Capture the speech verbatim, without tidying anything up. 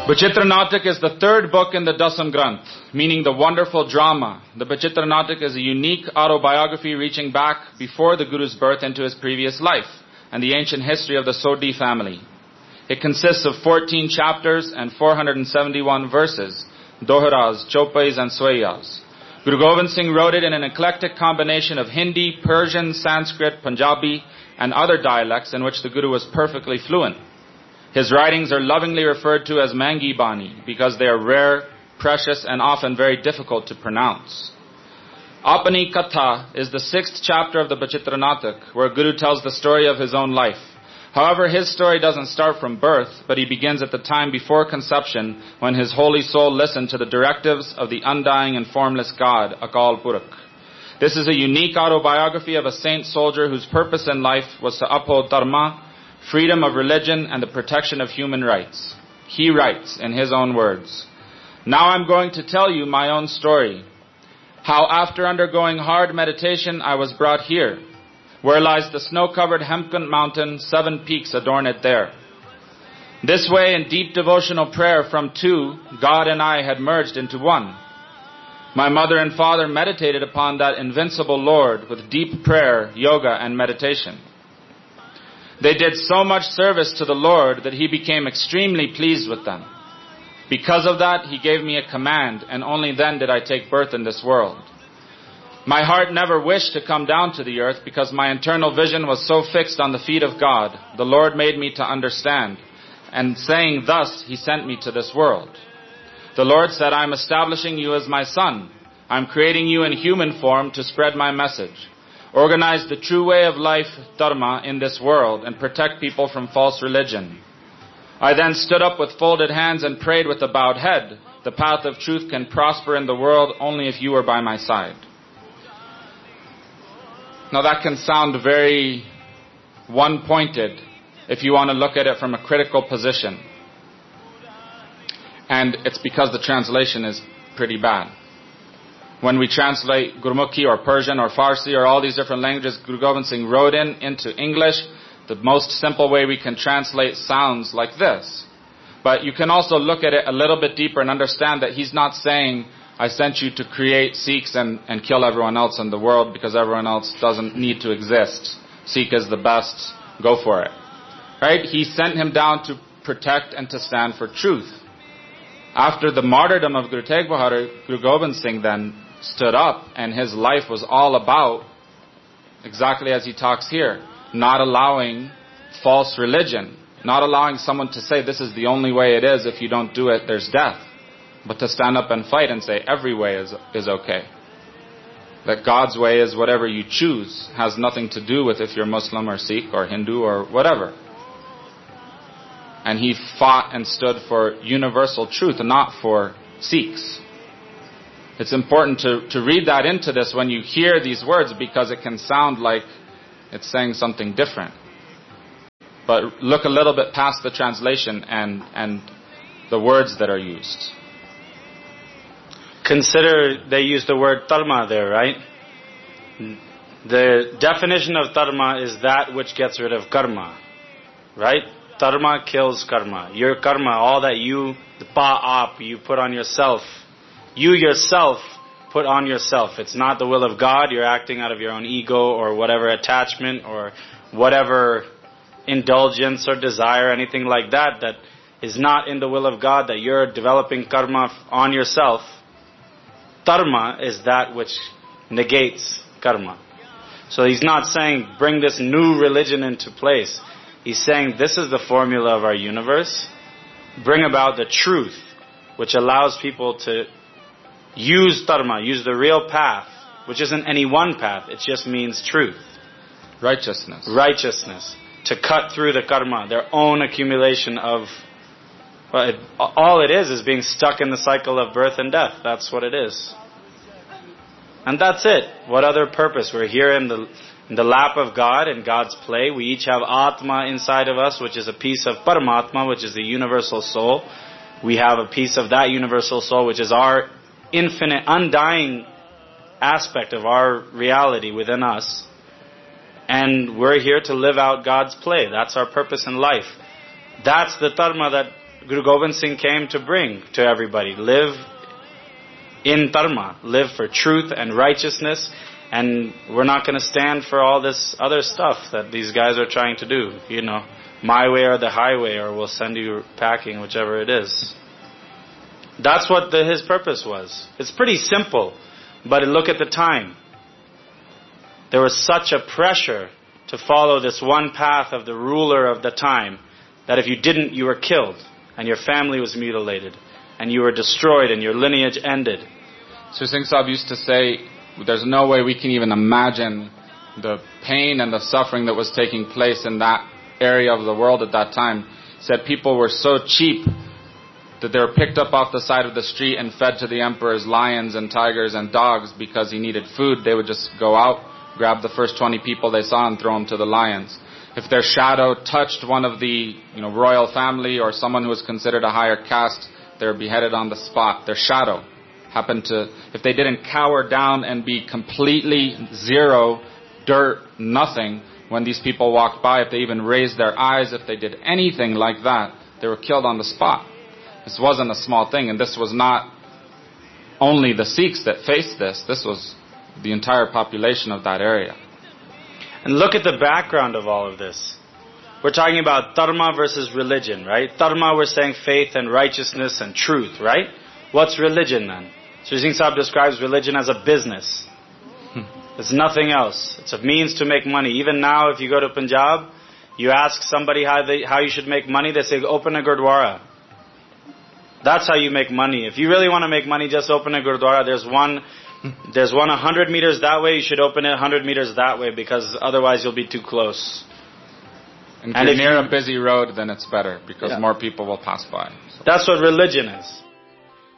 Bachitra Natak is the third book in the Dasam Granth, meaning the wonderful drama. The Bachitra Natak is a unique autobiography reaching back before the Guru's birth into his previous life and the ancient history of the Sodhi family. It consists of fourteen chapters and four hundred seventy-one verses, doharas, chopais and swayas. Guru Gobind Singh wrote it in an eclectic combination of Hindi, Persian, Sanskrit, Punjabi and other dialects in which the Guru was perfectly fluent. His writings are lovingly referred to as Mangi Bani because they are rare, precious, and often very difficult to pronounce. Apani Katha is the sixth chapter of the Bachitra Natak, where Guru tells the story of his own life. However, his story doesn't start from birth, but he begins at the time before conception, when his holy soul listened to the directives of the undying and formless God, Akal Purakh. This is a unique autobiography of a saint soldier whose purpose in life was to uphold dharma, freedom of religion, and the protection of human rights. He writes in his own words, "Now I'm going to tell you my own story. How after undergoing hard meditation I was brought here, where lies the snow-covered Hemkunt mountain, seven peaks adorn it there. This way in deep devotional prayer from two, God and I had merged into one. My mother and father meditated upon that invincible Lord with deep prayer, yoga, and meditation. They did so much service to the Lord that He became extremely pleased with them. Because of that, He gave me a command, and only then did I take birth in this world. My heart never wished to come down to the earth because my internal vision was so fixed on the feet of God. The Lord made me to understand, and saying thus, He sent me to this world. The Lord said, I am establishing you as my son. I am creating you in human form to spread my message. Organize the true way of life, dharma, in this world and protect people from false religion. I then stood up with folded hands and prayed with a bowed head. The path of truth can prosper in the world only if you are by my side." Now that can sound very one-pointed if you want to look at it from a critical position. And it's because the translation is pretty bad. When we translate Gurmukhi or Persian or Farsi or all these different languages Guru Gobind Singh wrote in into English, the most simple way we can translate sounds like this. But you can also look at it a little bit deeper and understand that he's not saying, I sent you to create Sikhs and, and kill everyone else in the world because everyone else doesn't need to exist. Sikh is the best, go for it. Right? He sent him down to protect and to stand for truth. After the martyrdom of Guru Tegh Bahadur, Guru Gobind Singh then stood up, and his life was all about, exactly as he talks here, not allowing false religion, not allowing someone to say this is the only way it is, if you don't do it there's death, but to stand up and fight and say every way is is okay. That God's way is whatever you choose, has nothing to do with if you're Muslim or Sikh or Hindu or whatever. And he fought and stood for universal truth, not for Sikhs. It's important to, to read that into this when you hear these words, because it can sound like it's saying something different. But look a little bit past the translation and, and the words that are used. Consider they use the word dharma there, right? The definition of dharma is that which gets rid of karma, right? Dharma kills karma. Your karma, all that you, the pa-ap, you put on yourself, you yourself put on yourself. It's not the will of God. You're acting out of your own ego or whatever attachment or whatever indulgence or desire, anything like that, that is not in the will of God, that you're developing karma on yourself. Dharma is that which negates karma. So he's not saying bring this new religion into place. He's saying this is the formula of our universe. Bring about the truth, which allows people to use dharma, use the real path, which isn't any one path. It just means truth. Righteousness. Righteousness. To cut through the karma, their own accumulation of... Well, it, all it is is being stuck in the cycle of birth and death. That's what it is. And that's it. What other purpose? We're here in the in the lap of God, in God's play. We each have Atma inside of us, which is a piece of Paramatma, which is the universal soul. We have a piece of that universal soul, which is our infinite, undying aspect of our reality within us. And we're here to live out God's play. That's our purpose in life. That's the dharma that Guru Gobind Singh came to bring to everybody. Live in dharma. Live for truth and righteousness. And we're not going to stand for all this other stuff that these guys are trying to do. You know, my way or the highway, or we'll send you packing, whichever it is. That's what the, his purpose was. It's pretty simple, but look at the time. There was such a pressure to follow this one path of the ruler of the time that if you didn't, you were killed, and your family was mutilated, and you were destroyed, and your lineage ended. So Singh Sahib used to say, there's no way we can even imagine the pain and the suffering that was taking place in that area of the world at that time. He said people were so cheap that they were picked up off the side of the street and fed to the emperor's lions and tigers and dogs because he needed food. They would just go out, grab the first twenty people they saw and throw them to the lions. If their shadow touched one of the you know, royal family or someone who was considered a higher caste, they were beheaded on the spot. Their shadow happened to, if they didn't cower down and be completely zero, dirt, nothing, when these people walked by, if they even raised their eyes, if they did anything like that, they were killed on the spot. This wasn't a small thing, and this was not only the Sikhs that faced this, this was the entire population of that area. And look at the background of all of this. We're talking about dharma versus religion, right? Dharma, we're saying faith and righteousness and truth, right? What's religion then? Sri Singh Sahib describes religion as a business. It's nothing else. It's a means to make money. Even now, if you go to Punjab, you ask somebody how they, how you should make money, they say, open a Gurdwara. That's how you make money. If you really want to make money, just open a Gurdwara. There's one, there's one a hundred meters that way, you should open it a hundred meters that way, because otherwise you'll be too close. And if and you're if near you, a busy road, then it's better, because yeah. more people will pass by. So. That's what religion is.